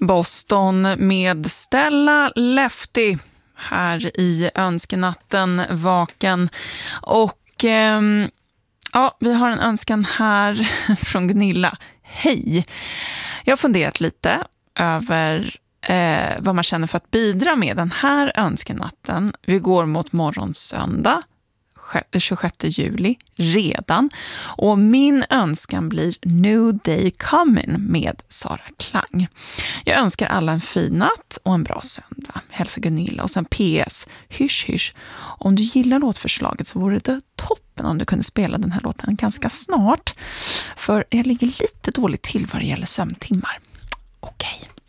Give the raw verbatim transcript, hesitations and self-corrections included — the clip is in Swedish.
Boston med Stella Lefty här i önskenatten vaken. Och eh, ja, vi har en önskan här från Gunilla. Hej! Jag har funderat lite över eh, vad man känner för att bidra med den här önskenatten. Vi går mot morgonsöndag, tjugosjätte juli redan, och min önskan blir New Day Coming med Sara Klang. Jag önskar alla en fin natt och en bra söndag. Hälsa Gunilla. Och sen P S, hysch hysch, om du gillar låtförslaget så vore det toppen om du kunde spela den här låten ganska snart, för jag ligger lite dåligt till vad det gäller sömntimmar. Okej.